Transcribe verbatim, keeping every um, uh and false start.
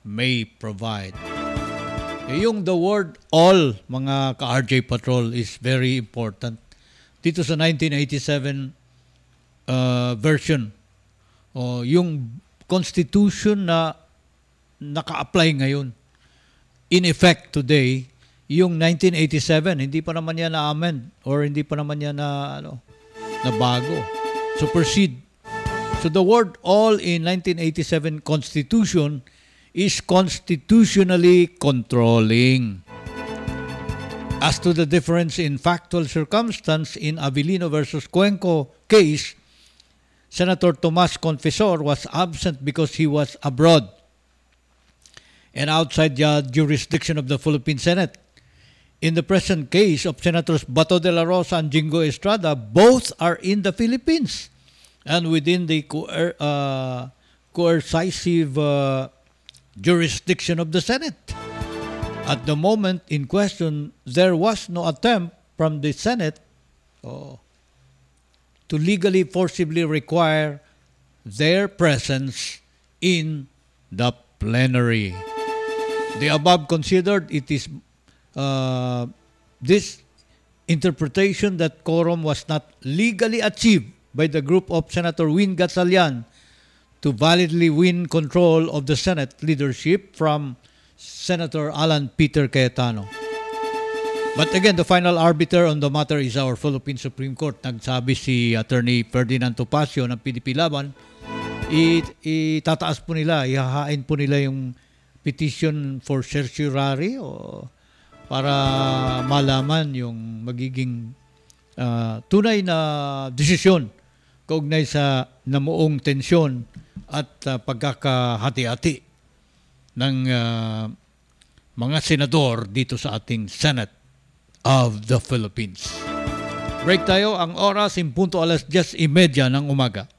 may provide. Yung the word all, mga ka-R J Patrol, is very important. Dito sa nineteen eighty-seven uh, version, oh, yung Constitution na naka-apply ngayon, in effect today, yung nineteen eighty-seven, hindi pa naman yan na-amend or hindi pa naman yan na, ano, na bago. Supersede. So the word all in nineteen eighty-seven Constitution is constitutionally controlling. As to the difference in factual circumstance in Avellino versus Cuenco case, Senator Tomas Confesor was absent because he was abroad and outside the jurisdiction of the Philippine Senate. In the present case of Senators Bato de la Rosa and Jingo Estrada, both are in the Philippines and within the coer- uh, coercive uh, jurisdiction of the Senate. At the moment in question, there was no attempt from the Senate oh, to legally forcibly require their presence in the plenary. The above considered, it is uh, this interpretation that quorum was not legally achieved by the group of Senator Win Gatchalian to validly win control of the Senate leadership from Senator Alan Peter Cayetano. But again, the final arbiter on the matter is our Philippine Supreme Court. Nagsabi si Attorney Ferdinand Topacio ng P D P Laban, it, itataas po nila, ihahain po nila yung petition for certiorari o para malaman yung magiging uh, tunay na desisyon kaugnay sa namuong tensyon at uh, pagkakahati-hati ng uh, mga senador dito sa ating Senate of the Philippines. Break tayo, ang oras, impunto alas diyes y media ng umaga.